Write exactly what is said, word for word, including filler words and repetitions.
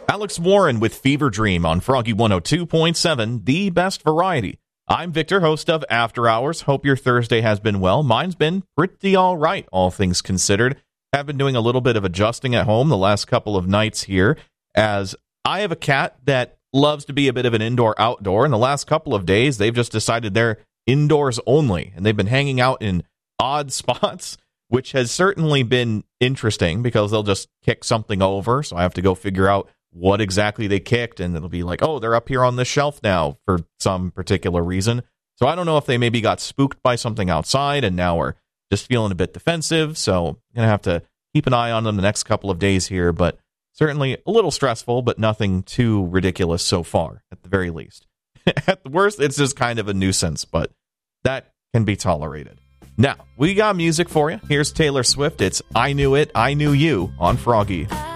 Alex Warren with Fever Dream on Froggy one oh two point seven, the best variety. I'm Victor, host of After Hours. Hope your Thursday has been well. Mine's been pretty all right, all things considered. Have been doing a little bit of adjusting at home the last couple of nights here, as I have a cat that loves to be a bit of an indoor-outdoor. In the last couple of days, they've just decided they're indoors only, and they've been hanging out in odd spots, which has certainly been interesting because they'll just kick something over, so I have to go figure out what exactly they kicked, and it'll be like, oh, they're up here on this shelf now for some particular reason. So I don't know if they maybe got spooked by something outside and now are just feeling a bit defensive, so I'm going to have to keep an eye on them the next couple of days here, but certainly a little stressful, but nothing too ridiculous so far, at the very least. At the worst, it's just kind of a nuisance, but that can be tolerated. Now, we got music for you. Here's Taylor Swift. It's I Knew It, I Knew You on Froggy.